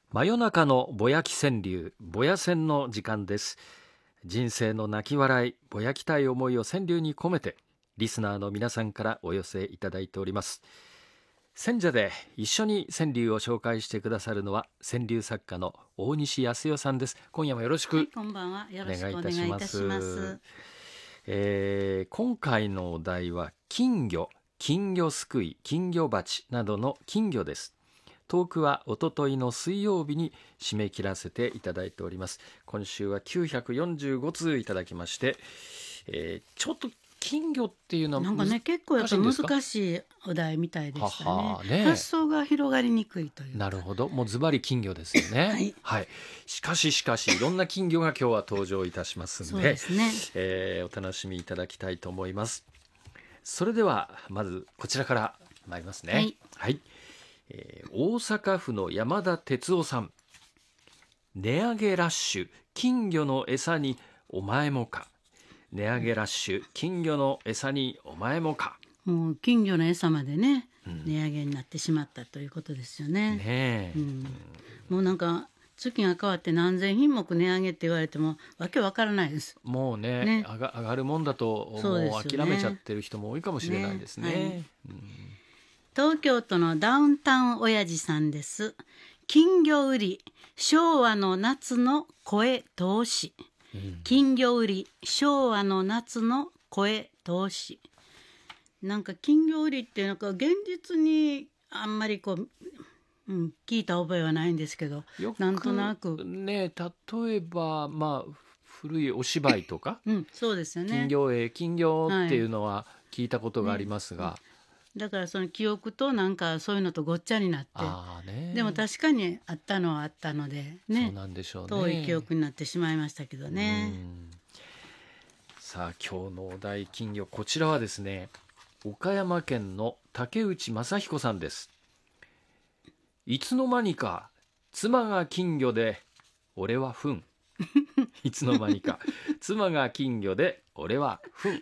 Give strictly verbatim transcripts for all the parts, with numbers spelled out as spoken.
真夜中のぼやき川柳、ぼや川の時間です。人生の泣き笑い、ぼやきたい思いを川柳に込めて、リスナーの皆さんからお寄せいただいております。選者で一緒に川柳を紹介してくださるのは川柳作家の大西康代さんです。今夜もよろしく、 はい、こんばんは。よろしくお願いいたします。 ます。えー、今回のお題は金魚、金魚すくい、金魚鉢などの金魚です。トークはおとといの水曜日に締め切らせていただいております。今週はきゅうひゃくよんじゅうごつういただきまして、えー、ちょっと金魚っていうのはなんかね、結構やっぱ難しいお題みたいでした ね, ははね発想が広がりにくいという。 なるほど、もうズバリ金魚ですよね。 はい、 はい、しかししかしいろんな金魚が今日は登場いたしますの で, そうですね、 えー、お楽しみいただきたいと思います。それではまずこちらから参りますね。 はい、 はいえー、大阪府の山田哲夫さん。値上げラッシュ、金魚の餌にお前もか。値上げラッシュ、金魚の餌にお前もか。 もう金魚の餌までね、 うん、 値上げになってしまったということですよね。 ねえ、 うん、もうなんか月が変わって何千品目値上げって言われてもわけわからないです。 もう ね, ね上が上がるもんだともう諦めちゃってる人も多いかもしれないですね。 ね、はいうん、 東京都のダウンタウン親父さんです。金魚売り、昭和の夏の声通し。うん、金魚売り、昭和の夏の声通し。なんか金魚売りってなんか現実にあんまりこう、うん、聞いた覚えはないんですけど、 よくなんとなくね、例えばまあ古いお芝居とか、 うん、そうですよね。 金魚絵、金魚っていうのは聞いたことがありますが、 はいね、だからその記憶となんかそういうのとごっちゃになって、 あ、ね、 でも確かにあったのはあったのでね、 そうなんでしょうね、 遠い記憶になってしまいましたけどね。 うん、さあ今日のお題金魚、こちらはですね、岡山県の竹内正彦さんです。いつの間にか妻が金魚で俺は糞いつの間にか妻が金魚で俺は糞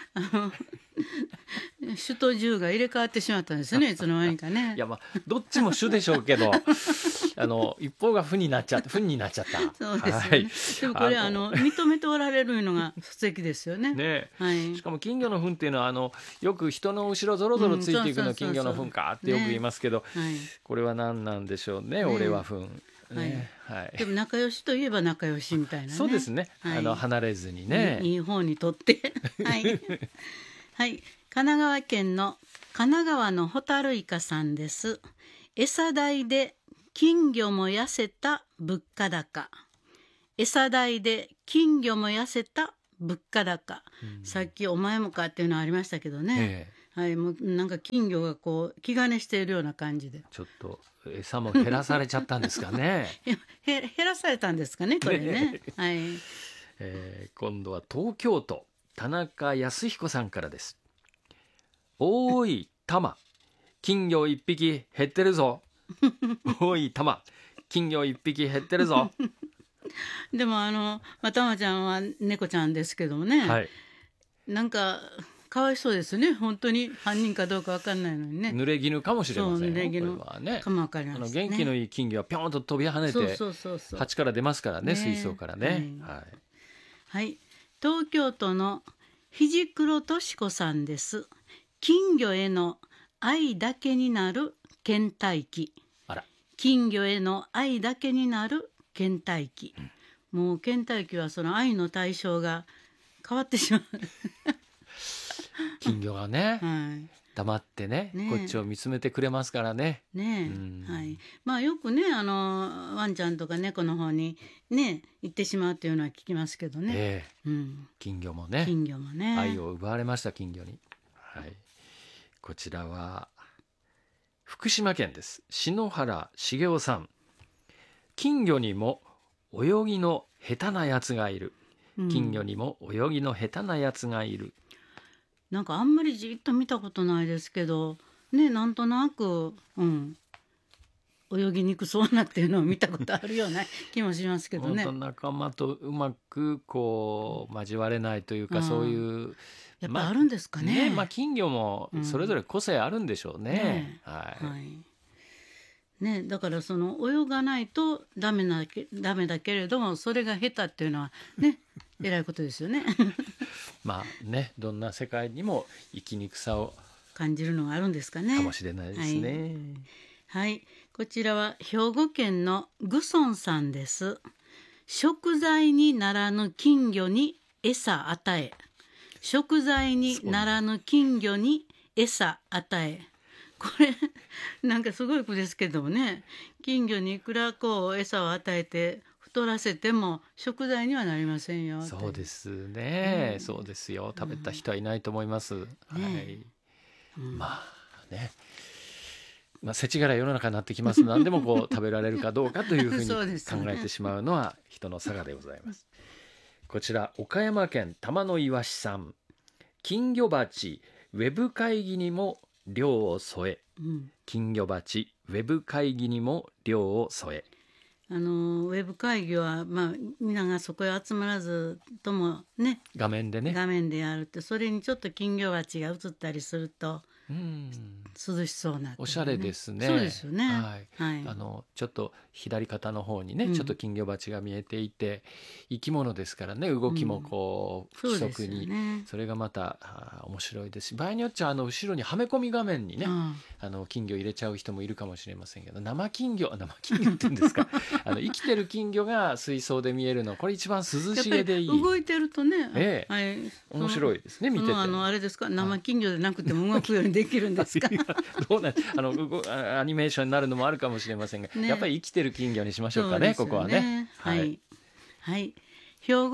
主と従が入れ替わってしまったんですよね、いつの間にかね。 いや、まあどっちも主でしょうけどあの一方が糞になっちゃった糞になっちゃった。 そうですよね、はい、でもこれあの認めておられるのが素敵ですよね。 ね、 はい、 しかも金魚の糞っていうのはあのよく人の後ろぞろぞろついていくの金魚の糞かってよく言いますけど、ね、はい、これは何なんでしょう ね, ね俺は糞ね、はいはい、 でも仲良しといえば仲良しみたいなね。 そうですね、はい、あの離れずにね、 いい方にとってはい、はい、神奈川県の神奈川のホタルイカさんです。餌代で金魚も痩せた物価高。餌代で金魚も痩せた物価高、うん、さっきお前もかっていうのありましたけどね、えーはい、もうなんか金魚がこう気兼ねしているような感じで、 ちょっと餌も減らされちゃったんですかね減らされたんですかねこれねはい、 えー、今度は東京都田中康彦さんからです。おーいタマ、金魚一匹減ってるぞおいタマ、金魚一匹減ってるぞでもあの、まあ、タマちゃんは猫ちゃんですけどもね、はい、なんかかわいそうですね、本当に犯人かどうか分かんないのにね。 濡れ衣かもしれませんよ。 濡れ衣かも分かりますね。 あの元気のいい金魚はピョンと飛び跳ねて鉢から出ますからね、水槽からね、 はいはいはい、東京都の肘黒敏子さんです。金魚への愛だけになる倦怠期。 あら、 金魚への愛だけになる倦怠期、うん、もう倦怠期はその愛の対象が変わってしまう金魚がね、 はい、 黙って ね, ねこっちを見つめてくれますからね。 ねえ、はい、まあよくねあのワンちゃんとか猫の方にね行ってしまうっていうのは聞きますけどね、 えーうん、金魚もね金魚もね愛を奪われました金魚に、はい、こちらは福島県です。篠原茂雄さん。金魚にも泳ぎの下手なやつがいる、うん、金魚にも泳ぎの下手なやつがいる。 なんかあんまりじっと見たことないですけどね、なんとなく、うん、泳ぎにくそうなっていうのを見たことあるような気もしますけどね。 本当仲間とうまくこう交われないというか、うん、そういうやっぱあるんですかね。 まあ、ねまあ、金魚もそれぞれ個性あるんでしょうね。 うん、ね、はいはい、 ね、だからその泳がないとダメなけダメだけれども、それが下手っていうのはねえらいことですよねまあね、どんな世界にも生きにくさを感じるのがあるんですかね。 かもしれないですね。 はい、はい、こちらは兵庫県のグソンさんです。食材にならぬ金魚に餌与え、食材にならぬ金魚に餌与え、これなんかすごい句ですけどもね、金魚にいくらこう餌を与えて太らせても食材にはなりませんよ。 そうですね、 うん、 そうですよ。食べた人はいないと思います、うん、はい、うん、まあね、まあ、世知辛い世の中になってきますので、何でもこう食べられるかどうかというふうに考えてしまうのは人の差がでございます。こちら岡山県玉野岩市さん、金魚鉢ウェブ会議にも漁を添え、うん、金魚鉢ウェブ会議にも漁を添え、 あのウェブ会議は、まあ、皆がそこへ集まらずともね、 画面でね画面でやるって、それにちょっと金魚鉢が映ったりすると、うん、涼しそうな、ね、 おしゃれですね。 そうですよね、 はいはい、あのちょっと左肩の方にね、うん、ちょっと金魚鉢が見えていて、生き物ですからね、動きもこう、うん、不規則に そ,、ね、それがまた面白いですし、場合によっちゃあの後ろにはめ込み画面にね、うん、あの金魚入れちゃう人もいるかもしれませんけど、生金魚生金魚って言うんですかあの生きてる金魚が水槽で見えるの、これ一番涼しげでいい。 動いてるとね、 ええ、はい、面白いですね、見てて。 あのあれですか、生金魚でなくても動くようにできるんですかどうなんあのアニメーションになるのもあるかもしれませんが、ね、やっぱり生きてる金魚にしましょうかね、ここはね。 はい、はい、兵庫